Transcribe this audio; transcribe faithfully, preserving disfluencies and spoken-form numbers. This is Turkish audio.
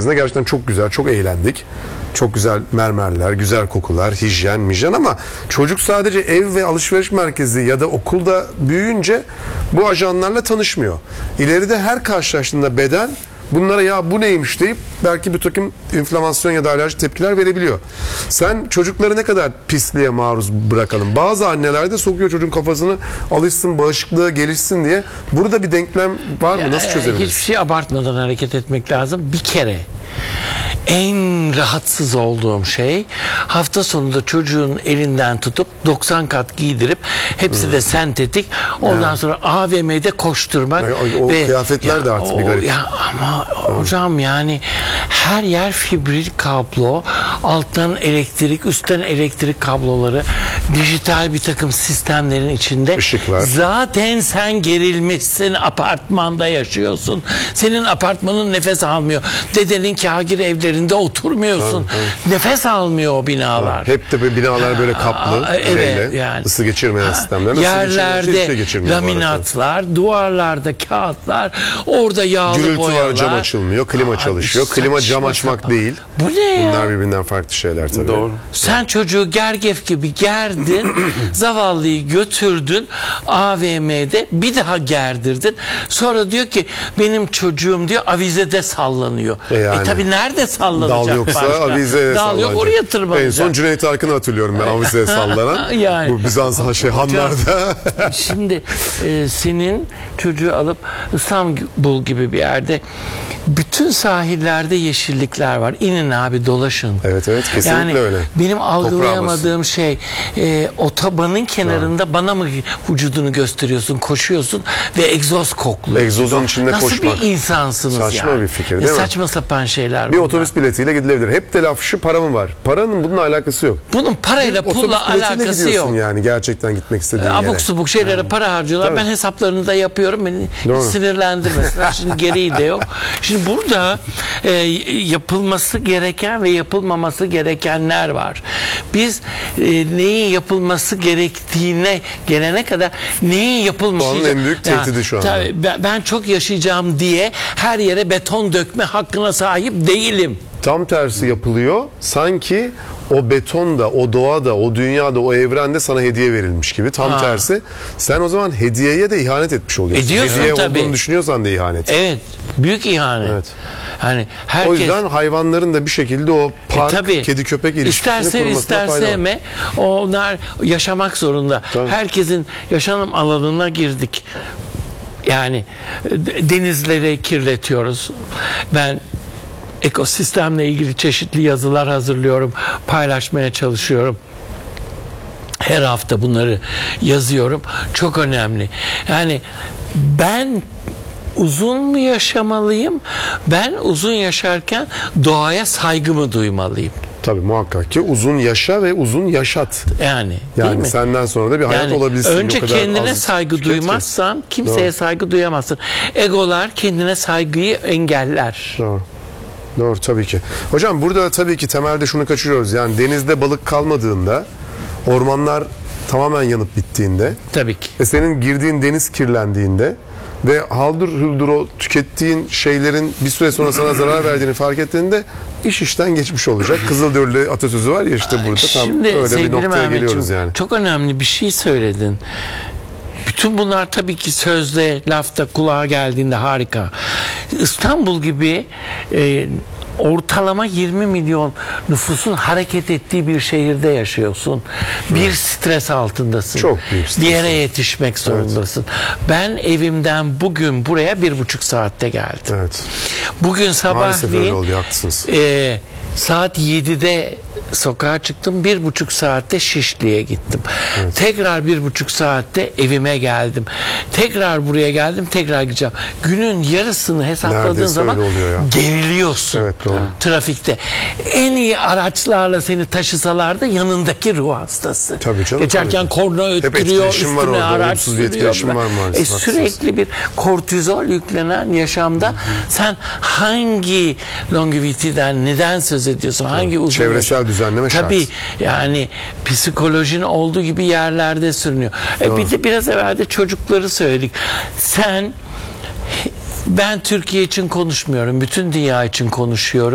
Merkezi'nde. Gerçekten çok güzel, çok eğlendik. Çok güzel mermerler, güzel kokular, hijyen, mijyen ama çocuk sadece ev ve alışveriş merkezi ya da okulda büyüyünce bu ajanlarla tanışmıyor. İleride her karşılaştığında beden bunlara ya bu neymiş deyip belki bir takım inflamasyon ya da alerji tepkiler verebiliyor. Sen çocukları ne kadar pisliğe maruz bırakalım? Bazı anneler de sokuyor çocuğun kafasını, alışsın, bağışıklığı gelişsin diye. Burada bir denklem var mı? Nasıl çözebiliriz? Hiçbir şey abartmadan hareket etmek lazım. Bir kere en rahatsız olduğum şey hafta sonunda çocuğun elinden tutup doksan kat giydirip hepsi hmm. de sentetik ondan ya. sonra A V M'de koşturmak. Ya, o, o ve kıyafetler ya, de artık o, bir garip. Ya ama hmm. hocam yani her yer fibril kablo, alttan elektrik, üstten elektrik kabloları, dijital bir takım sistemlerin içinde. Işıklar. Zaten sen gerilmişsin, apartmanda yaşıyorsun. Senin apartmanın nefes almıyor. Dedenin kâgir evlerinde oturmuyorsun. Evet, evet. Nefes almıyor o binalar. Evet, hep de böyle binalar böyle kaplı. Aa, şeyle, evet yani. Isı geçirmeyen sistemler. Yerlerde laminatlar, duvarlarda kağıtlar, orada yağlı gürültü boyalar. var, cam açılmıyor, klima Aa, çalışıyor. Klima cam açmak sapan. değil. Bu ne ya? Bunlar birbirinden farklı şeyler tabii. Doğru. Sen çocuğu gergef gibi gerdin, zavallıyı götürdün A V M'de bir daha gerdirdin. Sonra diyor ki benim çocuğum diyor avizede sallanıyor. E, yani. e tabi nerede sallanacak? Dal yoksa başka? avizeye Dal sallanacak. yok oraya tırmanacak. En son Cüneyt Arkın'ı hatırlıyorum ben avizeye sallanan. Yani. Bu Bizans şey hanlarda. Şimdi e, senin çocuğu alıp İstanbul gibi bir yerde bütün sahillerde yeşillikler var. İnin abi dolaşın. Evet evet kesinlikle yani, öyle. Benim algılayamadığım şey e, otobanın kenarında ha. bana mı vücudunu gösteriyorsun, koşuyorsun ve egzoz kokluyor. Egzozun içinde Nasıl koşmak. Nasıl bir insansınız Saçma yani? bir fikir değil e, mi? Saçma sapan şeyler. Bir bunlar. otobüs biletiyle gidilebilir. Hep de laf şu para mı var? Paranın bununla alakası yok. Bunun parayla bir pulla alakası yok. Yani gerçekten gitmek istediğin Abuk yere. subuk şeylere yani. Para harcıyorlar. Tabii. Ben hesaplarını da yapıyorum. Beni Doğru. sinirlendirmesinler. Şimdi gereği de yok. Şimdi burada e, yapılması gereken ve yapılmaması gerekenler var. Biz e, neyin yapılması gerektiğine gelene kadar neyin yapılmayacağını... Onun en büyük tehdidi şu anda. Tabii, ben, ben çok yaşayacağım diye her yere beton dökme hakkına sahip değilim. Tam tersi yapılıyor. Sanki o betonda, o doğada, o dünyada, o evrende sana hediye verilmiş gibi. Tam ha. tersi. Sen o zaman hediyeye de ihanet etmiş oluyorsun. Ediyorsun Hediye tabii. olduğunu düşünüyorsan da ihanet. Evet. Büyük ihanet. Evet. Yani herkes... O yüzden hayvanların da bir şekilde o park, e, tabii, kedi köpek ilişkisini isterse kurmasına fayda var. İsterse sevme, onlar yaşamak zorunda. Tabii. Herkesin yaşam alanına girdik. Yani denizleri kirletiyoruz. Ben ekosistemle ilgili çeşitli yazılar hazırlıyorum, paylaşmaya çalışıyorum. Her hafta bunları yazıyorum. Çok önemli. Yani ben uzun mu yaşamalıyım? Ben uzun yaşarken doğaya saygımı duymalıyım. Tabii muhakkak ki uzun yaşa ve uzun yaşat. Yani yani mi? Senden sonra da bir hayat yani olabilsin. Önce kendine saygı duymazsan kimseye Doğru. saygı duyamazsın. Egolar kendine saygıyı engeller. Doğru. Doğru tabii ki. Hocam burada tabii ki temelde şunu kaçırıyoruz. Yani denizde balık kalmadığında, ormanlar tamamen yanıp bittiğinde, tabii ki. Ve senin girdiğin deniz kirlendiğinde ve haldır hüldur o tükettiğin şeylerin bir süre sonra sana zarar verdiğini fark ettiğinde iş işten geçmiş olacak. Kızılderili atasözü var ya işte burada. Şimdi, tam öyle bir noktaya geliyoruz yani. Çok önemli bir şey söyledin. Bütün bunlar tabii ki sözde, lafta, kulağa geldiğinde harika. İstanbul gibi e, ortalama yirmi milyon nüfusun hareket ettiği bir şehirde yaşıyorsun. Bir evet. stres altındasın. Çok büyük stres. Bir yere yetişmek zorundasın. Evet. Ben evimden bugün buraya bir buçuk saatte geldim. Evet. Bugün sabahleyin e, saat yedide sokağa çıktım. Bir buçuk saatte Şişli'ye gittim. Evet. Tekrar bir buçuk saatte evime geldim. Tekrar buraya geldim. Tekrar gideceğim. Günün yarısını hesapladığın Neredeyse zaman geriliyorsun. Evet, trafikte. En iyi araçlarla seni taşısalar da yanındaki ruh hastası. Tabii canım, Geçerken tabii. korna öttürüyor. Üstüne var orada, araç sürüyor. Var e, sürekli bir kortizol yüklenen yaşamda Hı-hı. sen hangi longevity'den neden söz ediyorsun? Hangi uzun çevresel düzenleme şart. Tabii yani psikolojinin olduğu gibi yerlerde sürünüyor. E bir de biraz evvel de çocukları söyledik. Sen, ben Türkiye için konuşmuyorum. Bütün dünya için konuşuyorum.